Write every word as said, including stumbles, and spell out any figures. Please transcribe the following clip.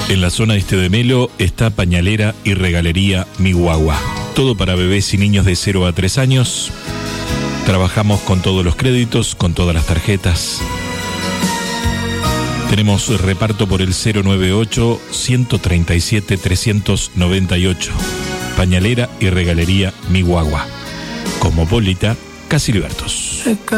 En la zona este de Melo está Pañalera y Regalería Mi Guagua. Todo para bebés y niños de cero a tres años. Trabajamos con todos los créditos, con todas las tarjetas. Tenemos reparto por el cero nueve ocho, uno tres siete, tres nueve ocho. Pañalera y Regalería Mi Guagua. Cosmopolita, Casi Libertos.